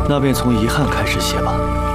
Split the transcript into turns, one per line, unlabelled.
那便从遗憾开始写吧。